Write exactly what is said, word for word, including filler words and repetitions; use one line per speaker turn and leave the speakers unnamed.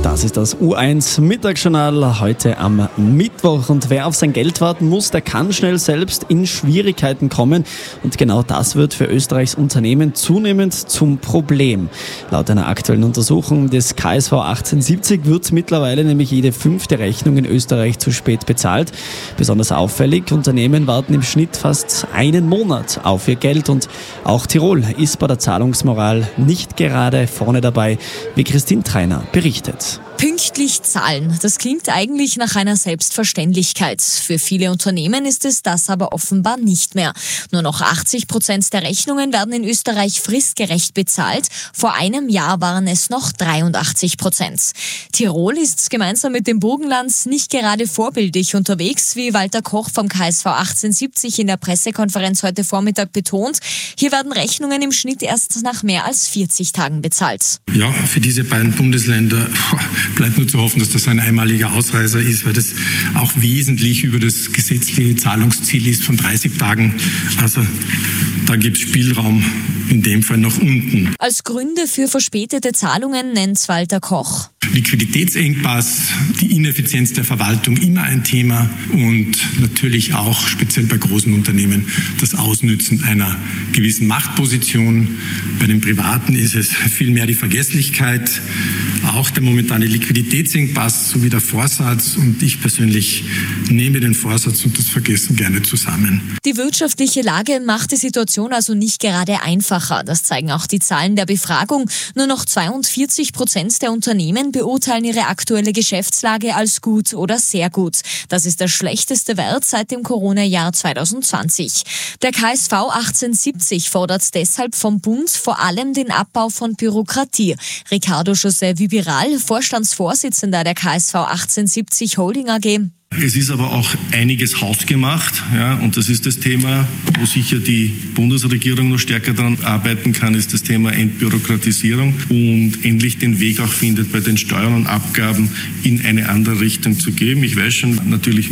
Das ist das U eins Mittagsjournal heute am Mittwoch. Und wer auf sein Geld warten muss, der kann schnell selbst in Schwierigkeiten kommen. Und genau das wird für Österreichs Unternehmen zunehmend zum Problem. Laut einer aktuellen Untersuchung des K S V achtzehnhundertsiebzig wird mittlerweile nämlich jede fünfte Rechnung in Österreich zu spät bezahlt. Besonders auffällig, Unternehmen warten im Schnitt fast einen Monat auf ihr Geld. Und auch Tirol ist bei der Zahlungsmoral nicht gerade vorne dabei, wie Christine Treiner berichtet.
Pünktlich zahlen, das klingt eigentlich nach einer Selbstverständlichkeit. Für viele Unternehmen ist es das aber offenbar nicht mehr. Nur noch achtzig Prozent der Rechnungen werden in Österreich fristgerecht bezahlt. Vor einem Jahr waren es noch dreiundachtzig Prozent. Tirol ist gemeinsam mit dem Burgenland nicht gerade vorbildlich unterwegs, wie Walter Koch vom K S V achtzehnhundertsiebzig in der Pressekonferenz heute Vormittag betont. Hier werden Rechnungen im Schnitt erst nach mehr als vierzig Tagen bezahlt.
Ja, für diese beiden Bundesländer bleibt nur zu hoffen, dass das ein einmaliger Ausreißer ist, weil das auch wesentlich über das gesetzliche Zahlungsziel ist von dreißig Tagen. Also da gibt es Spielraum in dem Fall nach unten.
Als Gründe für verspätete Zahlungen nennt Walter Koch.
Liquiditätsengpass, die Ineffizienz der Verwaltung immer ein Thema und natürlich auch speziell bei großen Unternehmen das Ausnützen einer gewissen Machtposition. Bei den Privaten ist es vielmehr die Vergesslichkeit, auch der momentane Liquiditätsengpass sowie der Vorsatz, und ich persönlich nehme den Vorsatz und das Vergessen gerne zusammen.
Die wirtschaftliche Lage macht die Situation also nicht gerade einfacher. Das zeigen auch die Zahlen der Befragung. Nur noch zweiundvierzig Prozent der Unternehmen beurteilen ihre aktuelle Geschäftslage als gut oder sehr gut. Das ist der schlechteste Wert seit dem Corona-Jahr zwanzig zwanzig. Der K S V achtzehnhundertsiebzig fordert deshalb vom Bund vor allem den Abbau von Bürokratie. Ricardo José Vibiral, Vorstandsvorsitzender der K S V achtzehnhundertsiebzig Holding A G.
Es ist aber auch einiges hausgemacht, ja, und das ist das Thema, wo sicher die Bundesregierung noch stärker daran arbeiten kann, ist das Thema Entbürokratisierung und endlich den Weg auch findet, bei den Steuern und Abgaben in eine andere Richtung zu geben. Ich weiß schon, natürlich